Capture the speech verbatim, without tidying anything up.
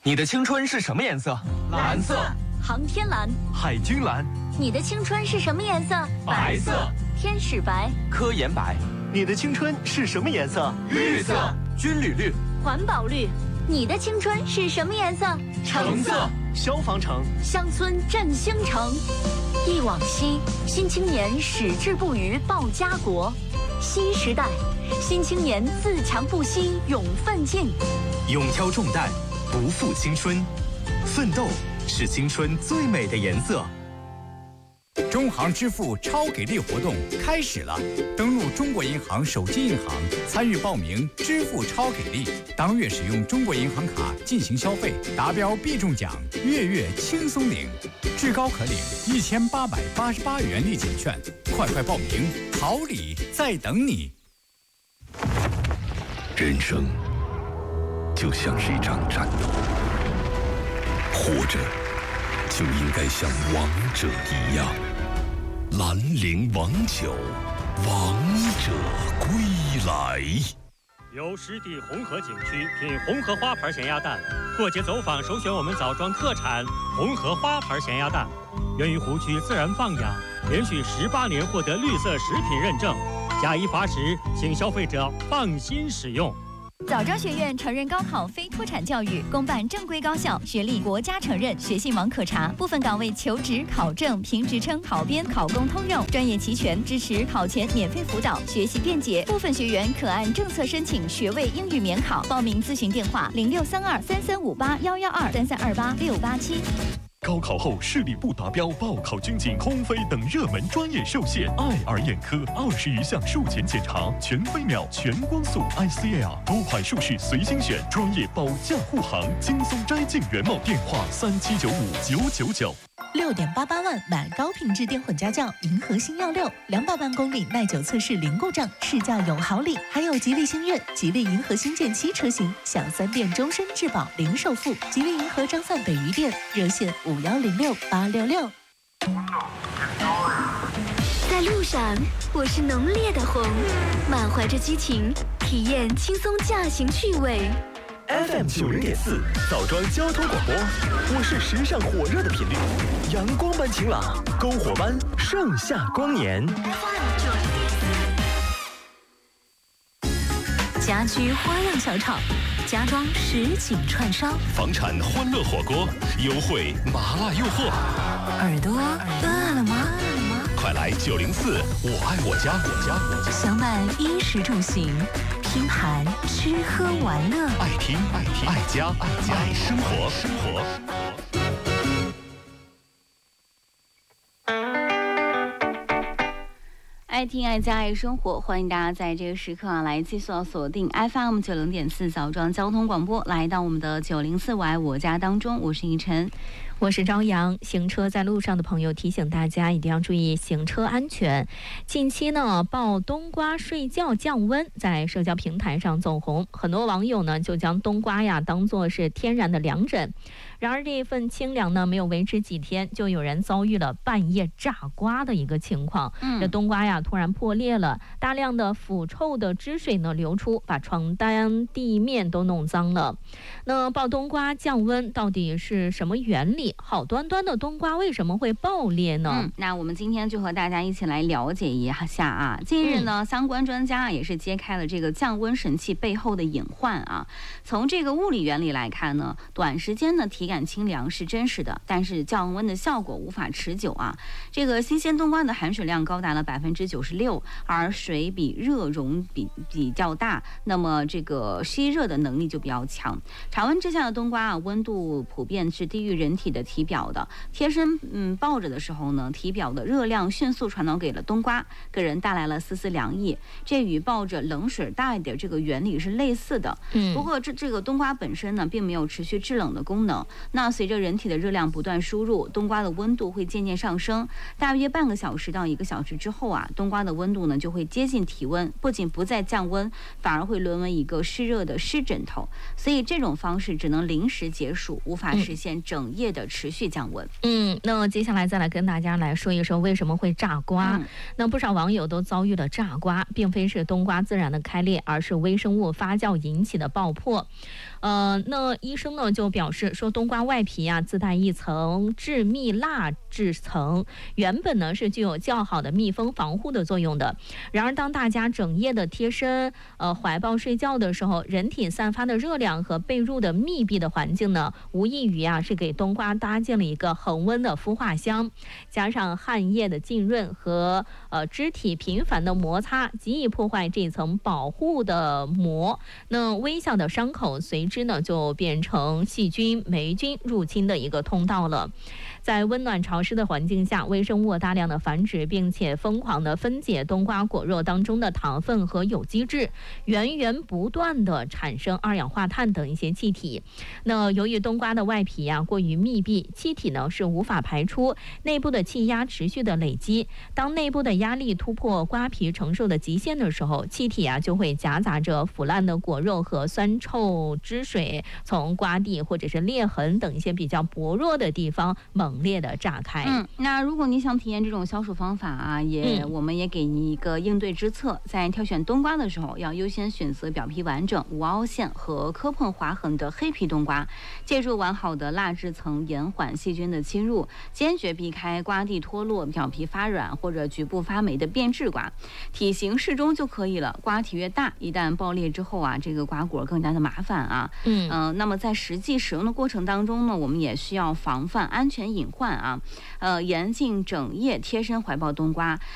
你的青春是什么颜色？ 蓝色。 航天蓝。 海军蓝。 你的青春是什么颜色？ 白色。 天使白。 科研白。 你的青春是什么颜色？ 绿色。 军旅绿。 环保绿。你的青春是什么颜色？ 橙色。 消防橙。 乡村振兴城。忆往昔，新青年矢志不渝报家国。新时代，新青年自强不息勇奋进。 勇挑重担，不负青春。奋斗是青春最美的颜色。 中行支付超给力活动开始了，登录中国银行手机银行参与报名支付超给力，当月使用中国银行卡进行消费，达标必中奖，月月轻松领，至高可领一千八百八十八元立减券，快快报名，好礼在等你。 人生就像是一场战斗，活着就应该像王者一样。兰陵王酒，王者归来。 由湿地红河景区品红河花牌咸鸭蛋，过节走访首选我们枣庄特产红河花牌咸鸭蛋，源于湖区自然放养，连续十八年获得绿色食品认证，假一罚十，请消费者放心使用。 枣庄学院成人高考非脱产教育，公办正规高校，学历国家承认，学信网可查。部分岗位求职、考证、评职称、考编、考公通用，专业齐全，支持考前免费辅导，学习便捷。部分学员可按政策申请学位英语免考。报名咨询电话：零六三二三三五八幺幺二三三二八六八七。 高考后视力不达标，报考军警、空飞等热门专业受限。爱尔眼科二十余项术前检查，全飞秒、全光速 I C L 多款术式随心选，专业保驾护航，轻松摘镜原貌。电话三七九五九九九。 六点八八万买高品质电混家轿，银河星耀六，两百万公里耐久测试零故障，试驾有好礼，还有吉利星越、吉利银河星舰七车型，享三电终身质保零首付。吉利银河张范北余店热线五幺零六八六六。 在路上，我是浓烈的红，满怀着激情，体验轻松驾行趣味。 F M 九零点四，枣庄交通广播，我是时尚火热的频率，阳光般晴朗，篝火般盛夏光年。 家居花样小炒，家装实景串烧， 房产欢乐火锅，优惠麻辣诱惑。 耳朵饿了吗？ 快来九零四，我爱我家，我家我家。 享满衣食住行，拼盘吃喝玩乐， 爱听爱听爱家爱家爱生活生活。 爱听爱家爱生活，欢迎大家在这个时刻啊来继续锁定 F M 九零点四枣庄交通广播，来到我们的九零四我爱我家当中，我是依晨。 我是朝阳。行车在路上的朋友提醒大家一定要注意行车安全。近期呢，爆冬瓜睡觉降温在社交平台上走红，很多网友呢就将冬瓜呀当作是天然的凉枕。然而这份清凉呢没有维持几天，就有人遭遇了半夜炸瓜的一个情况。嗯、这冬瓜呀突然破裂了，大量的腐臭的汁水呢流出，把床单地面都弄脏了。那爆冬瓜降温到底是什么原理？好端端的冬瓜为什么会爆裂呢？ 嗯，那我们今天就和大家一起来了解一下啊。近日呢，嗯、相关专家也是揭开了这个降温神器背后的隐患啊。从这个物理原理来看呢，短时间的体感清凉是真实的，但是降温的效果无法持久啊。这个新鲜冬瓜的含水量高达了百分之九十六，而水比热容比比较大，那么这个吸热的能力就比较强。常温之下的冬瓜啊，温度普遍是低于人体的体表的，贴身嗯抱着的时候呢，体表的热量迅速传导给了冬瓜，给人带来了丝丝凉意。这与抱着冷水大一点这个原理是类似的。嗯，不过这这个冬瓜本身呢，并没有持续制冷的功能， 那随着人体的热量不断输入，冬瓜的温度会渐渐上升，大约半个小时到一个小时之后啊，冬瓜的温度呢就会接近体温，不仅不再降温，反而会沦为一个湿热的湿枕头。所以这种方式只能临时解暑，无法实现整夜的持续降温。 嗯，那接下来再来跟大家来说一说为什么会炸瓜。嗯、那不少网友都遭遇了炸瓜，并非是冬瓜自然的开裂，而是微生物发酵引起的爆破。呃，那医生呢就表示说，冬瓜外皮啊自带一层致密蜡质层，原本呢是具有较好的密封防护的作用的。然而，当大家整夜的贴身呃怀抱睡觉的时候，人体散发的热量和被褥的密闭的环境呢，无异于啊是给冬瓜搭建了一个恒温的孵化箱，加上汗液的浸润和呃肢体频繁的摩擦，极易破坏这层保护的膜。那微小的伤口随之呢就变成细菌、霉菌入侵的一个通道了。在温暖潮湿的环境下，微生物大量的繁殖，并且疯狂的分解冬瓜果肉当中的糖分和有机质，源源不断的产生二氧化碳等一些气体。那由于冬瓜的外皮啊过于密闭，气体呢是无法排出，内部的气压持续的累积。当内部的压力突破瓜皮承受的极限的时候，气体啊就会夹杂着腐烂的果肉和酸臭汁水，从瓜蒂或者是裂痕等一些比较薄弱的地方猛烈的炸开。 嗯，那如果你想体验这种消暑方法啊，也、嗯、我们也给你一个应对之策。在挑选冬瓜的时候，要优先选择表皮完整、无凹陷和磕碰划痕的黑皮冬瓜，借助完好的蜡质层延缓细菌的侵入，坚决避开瓜蒂脱落、表皮发软或者局部发霉的变质瓜，体型适中就可以了。瓜体越大，一旦爆裂之后啊，这个瓜果更加的麻烦啊。嗯、呃，那么在实际使用的过程当中呢，我们也需要防范安全隐患啊。呃，严禁整夜贴身怀抱冬瓜，